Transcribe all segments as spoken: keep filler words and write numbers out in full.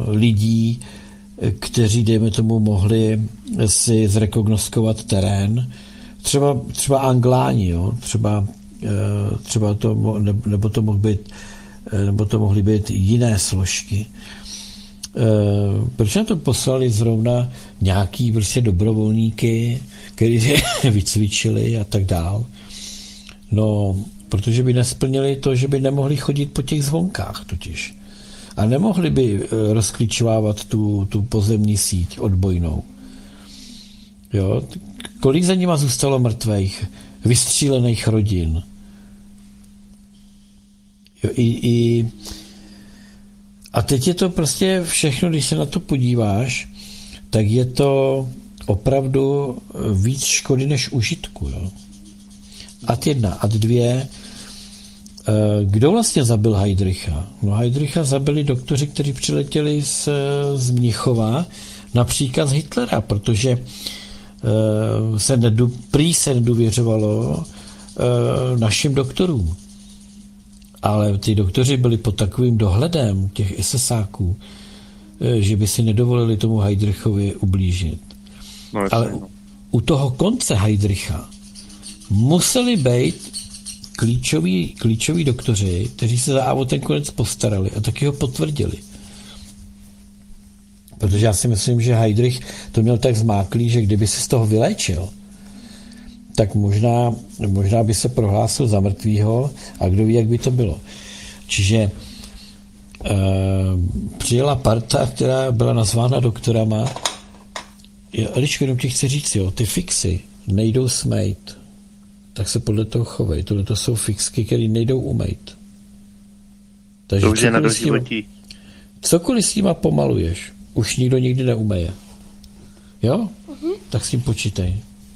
lidí, kteří, dejme tomu, mohli si zrekognoskovat terén. Třeba, třeba Angláni, jo? Třeba, třeba to, nebo to mohly být, nebo to mohly být jiné složky. Proč na to poslali zrovna nějaký prostě dobrovolníky, kteří je vycvičili a tak dál? No, protože by nesplnili to, že by nemohli chodit po těch zvonkách totiž. A nemohli by rozklíčovávat tu, tu pozemní síť odbojnou. Jo? Kolik za nima zůstalo mrtvých, vystřílených rodin? Jo, i, i... A teď je to prostě všechno, když se na to podíváš, tak je to opravdu víc škody než užitku. Jo? Ad jedna, ad dvě. Kdo vlastně zabil Heydricha? No Heydricha zabili doktoři, kteří přiletěli z, z Mnichova na příkaz Hitlera, protože uh, se nedu, prý se nedůvěřovalo uh, našim doktorům. Ale ty doktoři byli pod takovým dohledem těch esesáků, uh, že by si nedovolili tomu Heydrichovi ublížit. No, ale u, u toho konce Heydricha museli být klíčoví, klíčoví doktoři, kteří se za o ten konec postarali a taky ho potvrdili. Protože já si myslím, že Heydrich to měl tak zmáklý, že kdyby se z toho vyléčil, tak možná, možná by se prohlásil za mrtvýho a kdo ví, jak by to bylo. Čiže e, přijela parta, která byla nazvána doktorama. Eličko, jenom ti chci říct, jo, ty fixy nejdou smejt, tak se podle toho chovej. Tohle to jsou fixky, které nejdou umejt. Takže to už je na doživotí. Cokoliv s nima pomaluješ, už nikdo nikdy neumeje. Jo? Uh-huh. Tak s tím počítej.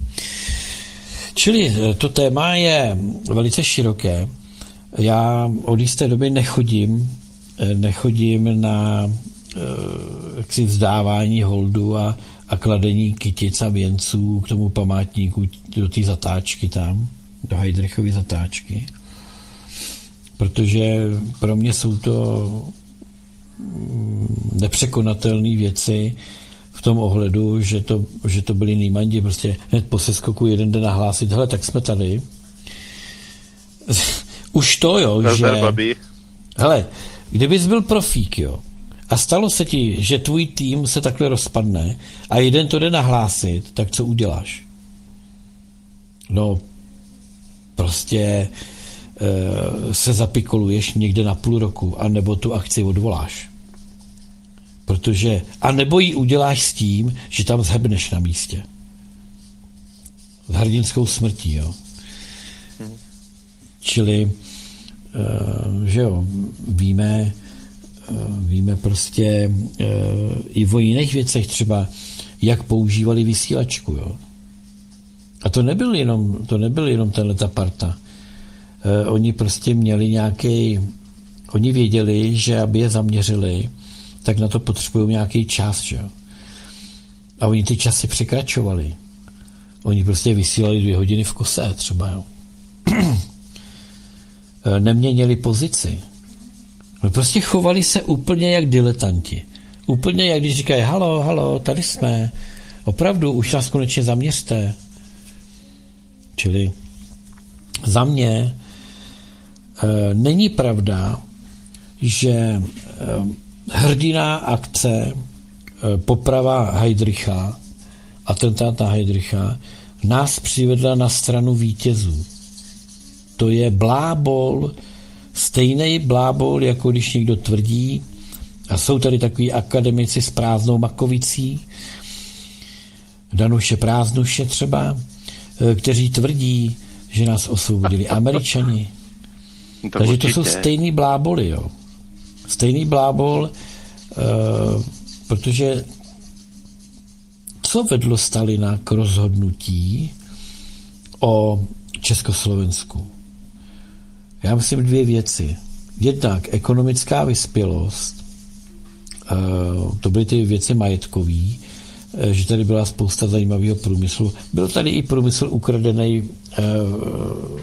Čili to téma je velice široké. Já od jisté doby nechodím, nechodím na jaksi vzdávání holdu a, a kladení kytic a věnců k tomu památníku do té zatáčky tam, do Heydrichovy zatáčky. Protože pro mě jsou to nepřekonatelné věci v tom ohledu, že to, že to byli nýmandi, prostě hned po seskoku jeden den nahlásit, hele, tak jsme tady. Už to, jo, že... Hele, kdybys byl profík, jo, a stalo se ti, že tvůj tým se takhle rozpadne a jeden to jde nahlásit, tak co uděláš? No, prostě e, se zapikoluješ někde na půl roku, anebo tu akci odvoláš. Protože, a nebo ji uděláš s tím, že tam zhebneš na místě. S hrdinskou smrtí, jo. Hmm. Čili, e, že jo, víme, Víme prostě e, i o jiných věcech třeba, jak používali vysílačku. Jo. A to nebyl jenom, to nebyl jenom tato parta. E, oni prostě měli nějaký, oni věděli, že aby je zaměřili, tak na to potřebují nějaký čas. Že? A oni ty časy překračovali. Oni prostě vysílali dvě hodiny v kose třeba. Jo. e, neměnili pozici. No prostě chovali se úplně jak diletanti. Úplně jak když říkají, halo, halo, tady jsme. Opravdu, už nás konečně zaměřte. Čili za mě e, není pravda, že e, hrdinná akce e, poprava Heydricha, atentát na Heydricha, nás přivedla na stranu vítězů. To je blábol, stejný blábol, jako když někdo tvrdí, a jsou tady takový akademici s prázdnou makovicí, Danuše Prázdnuše třeba, kteří tvrdí, že nás osvobodili Američani. To Takže určitě. To jsou stejný bláboli, jo. Stejný blábol, uh, protože co vedlo Stalina k rozhodnutí o Československu? Já myslím dvě věci. Jednak ekonomická vyspělost, to byly ty věci majetkové, že tady byla spousta zajímavého průmyslu. Byl tady i průmysl ukradený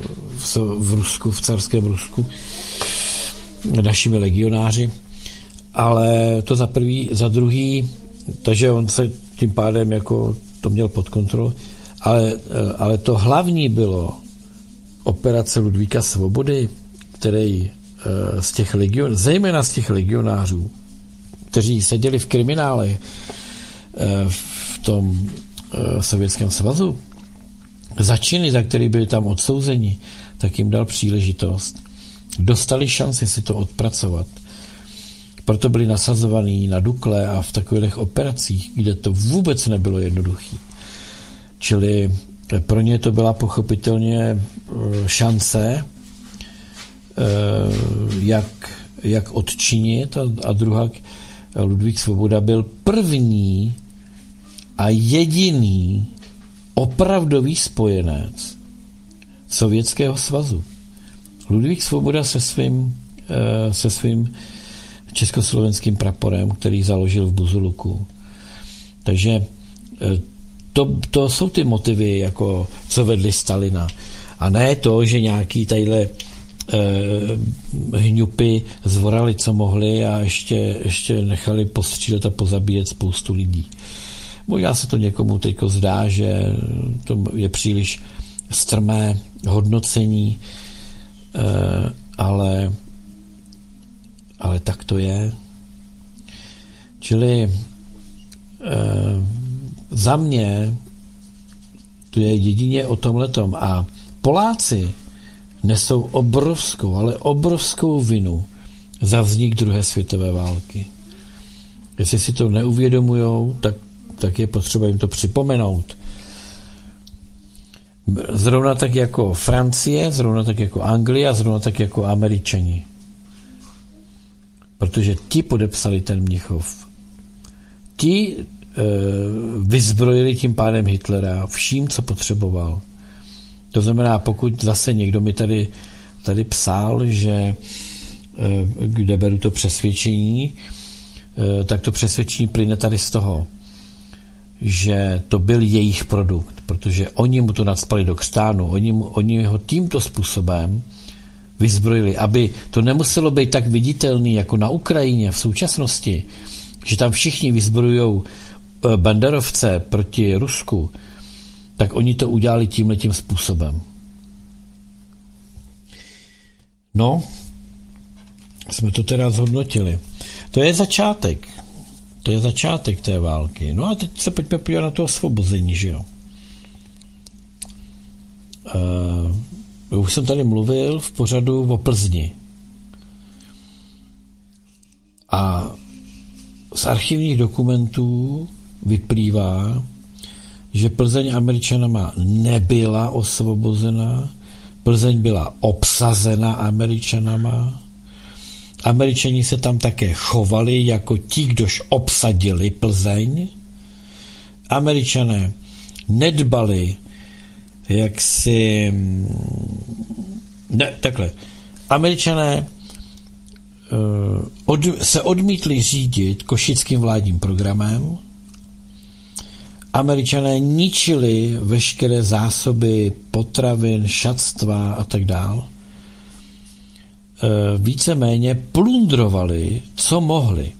v Rusku, v carském Rusku, našimi legionáři. ale to za prvý, za druhý, takže on se tím pádem jako to měl pod kontrolou, ale, ale to hlavní bylo operace Ludvíka Svobody, který z těch legion, zejména z těch legionářů, kteří seděli v kriminále v tom Sovětském svazu, za činy, za který byli tam odsouzeni, tak jim dal příležitost. Dostali šanci si to odpracovat. Proto byli nasazovaní na Dukle a v takových operacích, kde to vůbec nebylo jednoduché. Čili pro ně to byla pochopitelně šance, jak, jak odčinit, a, a druhá, Ludvík Svoboda byl první a jediný opravdový spojenec Sovětského svazu. Ludvík Svoboda se svým, se svým československým praporem, který založil v Buzuluku. Takže to, to jsou ty motivy, jako co vedli Stalina. A ne to, že nějaký tadyhle eh, hňupy zvorali, co mohli a ještě, ještě nechali postřílet a pozabíjet spoustu lidí. Možná se to někomu teďko zdá, že to je příliš strmé hodnocení, eh, ale ale tak to je. Čili eh, za mě to je jedině o tomhletom. A Poláci nesou obrovskou, ale obrovskou vinu za vznik druhé světové války. Jestli si to neuvědomujou, tak, tak je potřeba jim to připomenout. Zrovna tak jako Francie, zrovna tak jako Anglie a zrovna tak jako Američani. Protože ti podepsali ten Mnichov. Ti e, vyzbrojili tím pádem Hitlera vším, co potřeboval. To znamená, pokud zase někdo mi tady, tady psal, že e, kde beru to přesvědčení, e, tak to přesvědčení plyne tady z toho, že to byl jejich produkt, protože oni mu to nacpali do křtánu, oni, mu, oni ho tímto způsobem vyzbrojili, aby to nemuselo být tak viditelný jako na Ukrajině v současnosti, že tam všichni vyzbrojujou banderovce proti Rusku, tak oni to udělali tímhletím způsobem. No, jsme to teda zhodnotili. To je začátek. To je začátek té války. No a teď se pojďme podívat na to osvobození, že jo. Uh, Už jsem tady mluvil v pořadu o Plzni. A z archivních dokumentů vyplývá, že Plzeň Američanama nebyla osvobozena, Plzeň byla obsazena Američanama. Američani se tam také chovali jako ti, kdož obsadili Plzeň. Američané nedbali, jak si... Ne, takhle. Američané uh, od, se odmítli řídit košickým vládním programem. Američané ničili veškeré zásoby potravin, šatstva a tak dál. Víceméně plundrovali, co mohli.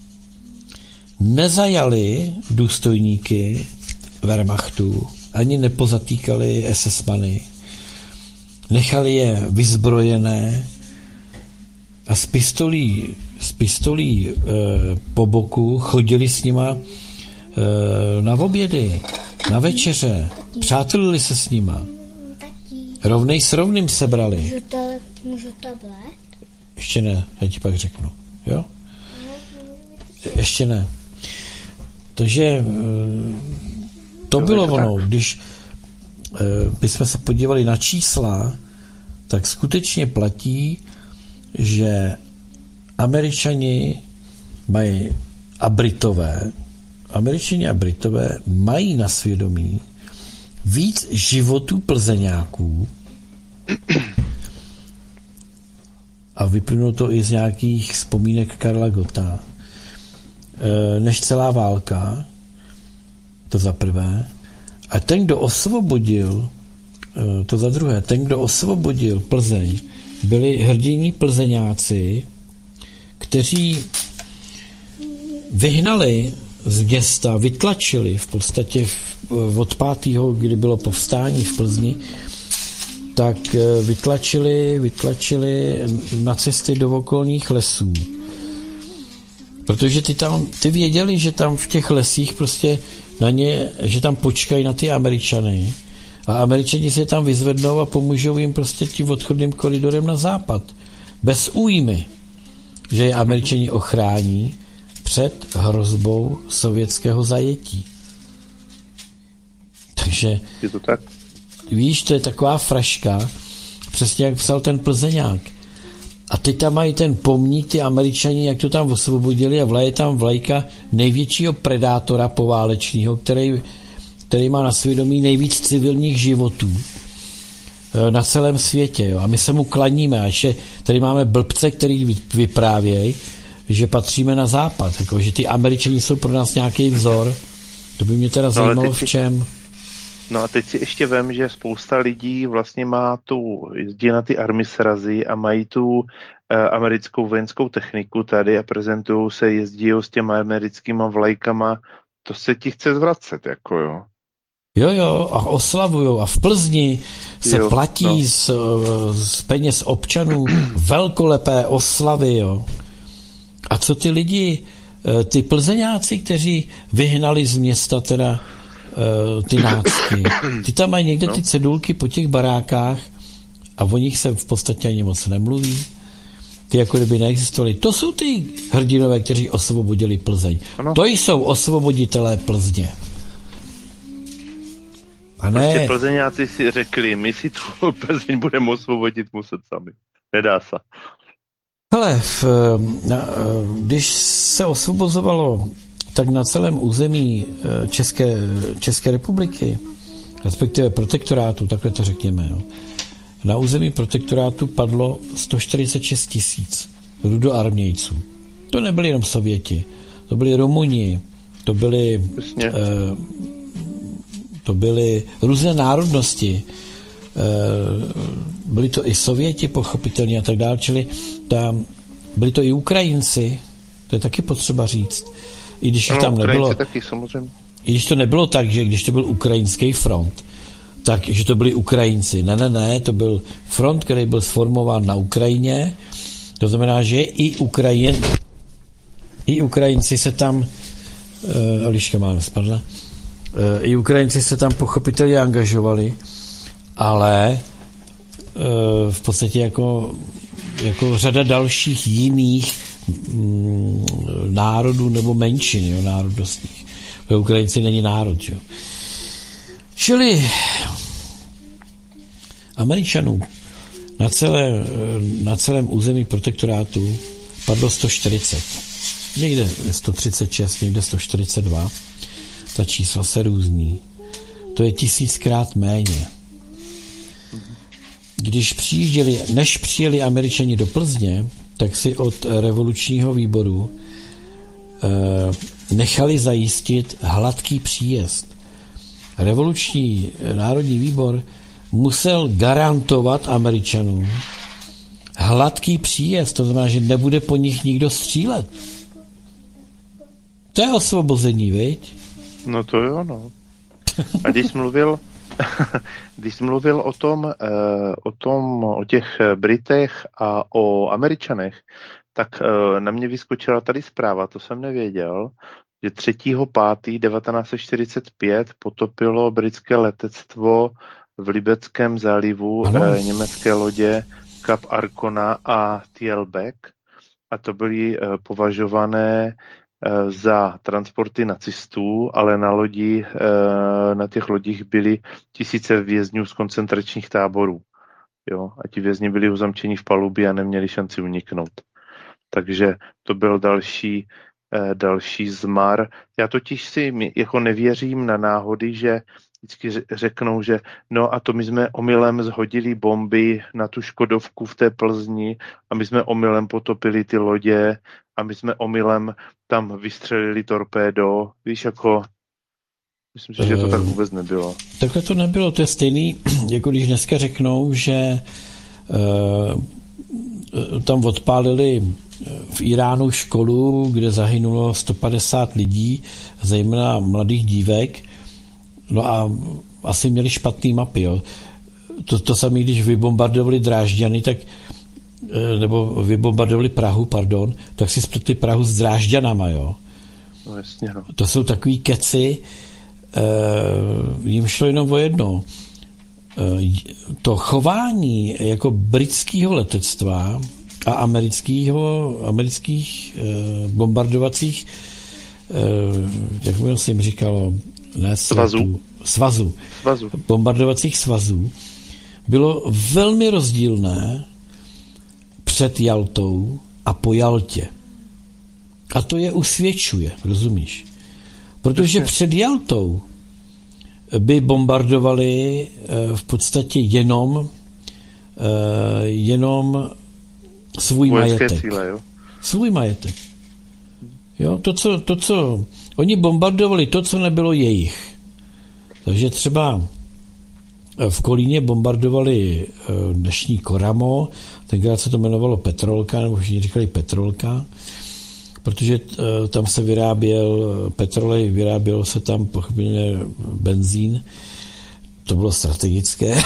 Nezajali důstojníky Wehrmachtu, ani nepozatýkali esesmany. Nechali je vyzbrojené a z pistolí, z pistolí e, po boku chodili s nima e, na obědy, na večeře. Přátelili se s nima. Rovnej s rovným sebrali. Můžu tablet? Ještě ne, já ti pak řeknu. Jo? Ještě ne. Takže to bylo ono. Když bychom se podívali na čísla, tak skutečně platí, že Američani mají a Britové, Američani a Britové mají na svědomí víc životů plzeňáků a vyplynulo to i z nějakých vzpomínek Karla Gotta, než celá válka, to za prvé. A ten, kdo osvobodil, to za druhé, ten, kdo osvobodil Plzeň, byli hrdiní plzeňáci, kteří vyhnali z města, vytlačili v podstatě v, od pátého, kdy bylo povstání v Plzni, tak vytlačili, vytlačili nacisty do okolních lesů. Protože ty tam, ty věděli, že tam v těch lesích prostě na ně, že tam počkají na ty Američany a Američani se tam vyzvednou a pomůžou jim prostě tím odchodným koridorem na západ. Bez újmy, že je Američani ochrání před hrozbou sovětského zajetí. Takže je to tak? Víš, to je taková fraška, přesně jak psal ten Plzeňák. A teď tam mají ten pomník, ty Američani, jak to tam osvobodili a vlaje tam vlajka největšího predátora poválečného, který, který má na svědomí nejvíc civilních životů na celém světě. Jo. A my se mu klaníme. A ještě tady máme blbce, který vyprávějí, že patříme na západ. Jako, že ty Američani jsou pro nás nějaký vzor. To by mě teda zajímalo, v čem. No a teď si ještě vem, že spousta lidí vlastně má tu, jezdí na ty army srazy a mají tu eh, americkou vojenskou techniku tady a prezentují se, jezdí s těma americkýma vlajkama. To se ti chce zvracet, jako jo. Jo, jo, a oslavujou. A v Plzni se jo, platí no. z, z peněz občanů velkolepé oslavy, jo. A co ty lidi, ty plzeňáci, kteří vyhnali z města teda ty nácky, ty tam mají někde ty cedulky po těch barákách a o nich se v podstatě ani moc nemluví. Ty jako kdyby neexistovali. To jsou ty hrdinové, kteří osvobodili Plzeň. Ano. To jsou osvoboditelé Plzně. A ne... Prostě Plzeňáci si řekli, my si tu Plzeň budeme osvobodit muset sami. Nedá se. Hele, v, na, když se osvobozovalo tak na celém území České, České republiky, respektive protektorátu, takhle to řekněme, no, na území protektorátu padlo sto čtyřicet šest tisíc rudoarmějců. To nebyli jenom Sověti, to byli Rumuni, to byli, eh, to byly různé národnosti, eh, byli to i Sověti, pochopitelně a tak dále, čili tam byli to i Ukrajinci, to je taky potřeba říct. I když no, tam nebylo, taky, samozřejmě. I když to nebylo tak, že když to byl ukrajinský front, tak, že to byli Ukrajinci. Ne, ne, ne, to byl front, který byl sformován na Ukrajině. To znamená, že i Ukrajin, i Ukrajinci se tam, uh, Eliška má spadla, uh, i Ukrajinci se tam pochopitelně angažovali, ale uh, v podstatě jako, jako řada dalších jiných mm, národů nebo menšin, jo, národnostních. Ukrajinci není národ, jo. Čili Američanů na, celé, na celém území protektorátu padlo sto čtyřicet. Někde sto třicet šest, někde sto čtyřicet dva. Ta čísla se různí. To je tisíckrát méně. Když přijížděli, než přijeli Američani do Plzně, tak si od revolučního výboru eh, nechali zajistit hladký příjezd. Revoluční národní výbor musel garantovat Američanům hladký příjezd, to znamená, že nebude po nich nikdo střílet. To je osvobození, viď? No to jo, no. A když jsi mluvil, když jsi mluvil o tom, o tom, o těch Britech a o Američanech, tak na mě vyskočila tady zpráva, to jsem nevěděl, že třetího pátého devatenáct set čtyřicet pět potopilo britské letectvo v Libeckém zálivu eh, německé lodě Cap Arcona a Thielbeck a to byly eh, považované eh, za transporty nacistů, ale na lodi, eh, na těch lodích byly tisíce vězňů z koncentračních táborů. Jo? A ti vězni byli uzamčeni v palubě a neměli šanci uniknout. Takže to byl další další zmar. Já totiž si jako nevěřím na náhody, že vždycky řeknou, že no a to my jsme omylem zhodili bomby na tu Škodovku v té Plzni a my jsme omylem potopili ty lodě a my jsme omylem tam vystřelili torpédo. Víš, jako myslím si, že to tak vůbec nebylo. Takhle to nebylo, to je stejný, jako když dneska řeknou, že uh, tam odpálili v Iránu školu, kde zahynulo sto padesát lidí, zejména mladých dívek, no a asi měli špatný mapy, jo. To, to samé, když vybombardovali Drážďany, tak, nebo vybombardovali Prahu, pardon, tak si spletli Prahu s Drážďanama, jo. No jasně, no. To jsou takový keci, e, jim šlo jenom o jedno. E, to chování jako britského letectva a amerického, amerických e, bombardovacích, e, jak mi se jim říkalo, ne svazu. Svazu. svazu. Bombardovacích svazů bylo velmi rozdílné před Jaltou a po Jaltě. A to je usvědčuje, rozumíš? Protože před Jaltou by bombardovali v podstatě jenom jenom svůj vojenské majetek. Cíle, jo? Svůj majetek. Jo, to, co, to, co oni bombardovali, to, co nebylo jejich. Takže třeba v Kolíně bombardovali dnešní Koramo, tenkrát se to jmenovalo Petrolka, nebo všichni říkali Petrolka, protože tam se vyráběl petrolej, vyrábělo se tam pochopitelně benzín, to bylo strategické.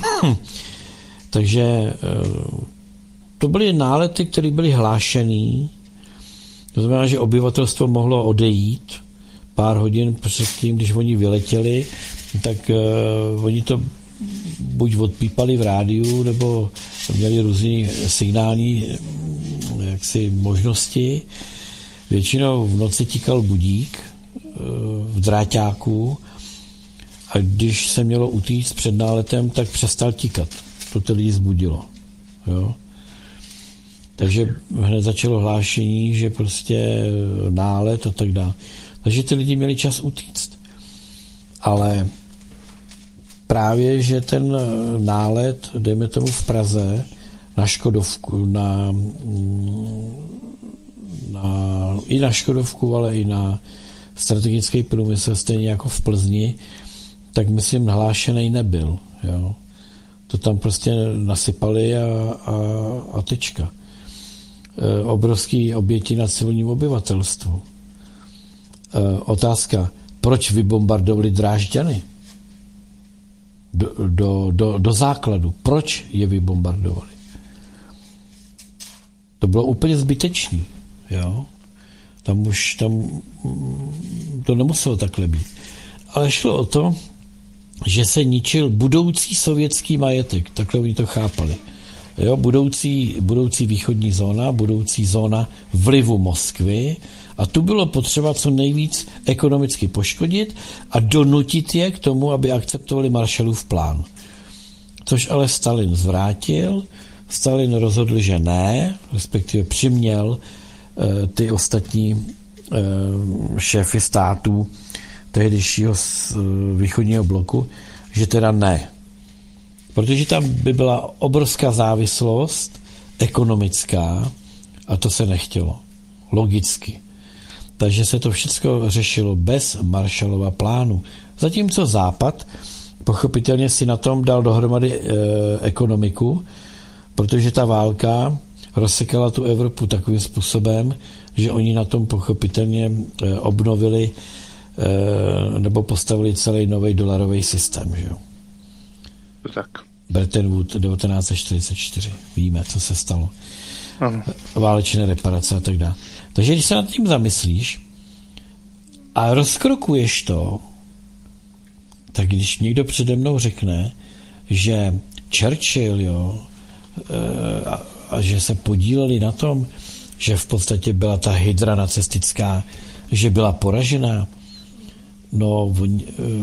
Takže to byly nálety, které byly hlášený, to znamená, že obyvatelstvo mohlo odejít pár hodin předtím, když oni vyletěli, tak uh, oni to buď odpípali v rádiu, nebo měli různé signální jaksi možnosti. Většinou v noci tikal budík uh, v dráťáku a když se mělo utíct před náletem, tak přestal tikat. To ty lidi zbudilo. Jo? Takže hned začalo hlášení, že prostě nálet a tak dále. Takže ty lidi měli čas utíct. Ale právě, že ten nálet, dejme tomu v Praze, na Škodovku, na, na, i na Škodovku, ale i na strategický průmysl, stejně jako v Plzni, tak myslím hlášený nebyl. Jo. To tam prostě nasypali a, a, a tečka. E, obrovský oběti na civilním obyvatelstvu. E, otázka, proč vybombardovali Drážďany? Do, do, do, do základu. Proč je vybombardovali? To bylo úplně zbytečný. Jo? Tam už tam, to nemuselo takhle být. Ale šlo o to, že se ničil budoucí sovětský majetek. Takhle oni to chápali. Jo? Budoucí, budoucí východní zóna, budoucí zóna vlivu Moskvy, a tu bylo potřeba co nejvíc ekonomicky poškodit a donutit je k tomu, aby akceptovali Marshallův plán. Což ale Stalin zvrátil. Stalin rozhodl, že ne, respektive přiměl e, ty ostatní e, šéfy států tehdejšího e, východního bloku, že teda ne. Protože tam by byla obrovská závislost ekonomická a to se nechtělo. Logicky. Takže se to všechno řešilo bez Marshallova plánu. Zatímco Západ pochopitelně si na tom dal dohromady e, ekonomiku, protože ta válka rozsekala tu Evropu takovým způsobem, že oni na tom pochopitelně e, obnovili e, nebo postavili celý nový dolarový systém. Že jo? Tak. Bretton Woods devatenáct set čtyřicet čtyři. Víme, co se stalo. Aha. Válečné reparace a tak dále. Takže když se nad tím zamyslíš a rozkrokuješ to, tak když někdo přede mnou řekne, že Churchill, jo, a, a že se podíleli na tom, že v podstatě byla ta hydra nacistická, že byla poražená, no oni,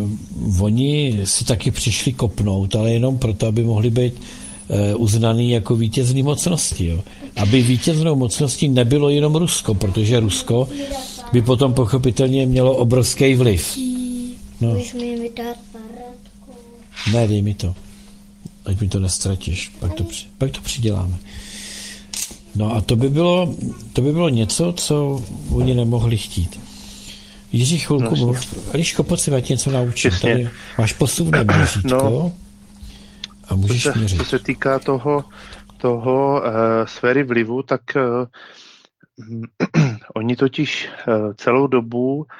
oni si taky přišli kopnout, ale jenom proto, aby mohli být uznaný jako vítězný mocnosti. Jo. Aby vítěznou mocností nebylo jenom Rusko, protože Rusko by potom pochopitelně mělo obrovský vliv. No. Můžeš mi dát parádku? Ne, dej mi to. Ať mi to nestratíš. Pak to, pak to přiděláme. No a to by bylo, to by bylo něco, co oni nemohli chtít. Jiří, chvilku no, mluv. Eliško, pojď se, já ti něco naučím. Tady máš posuvné měřítko. No. A můžeš co se, měřit. co se týká toho, toho uh, sféry vlivu, tak uh, Oni totiž celou dobu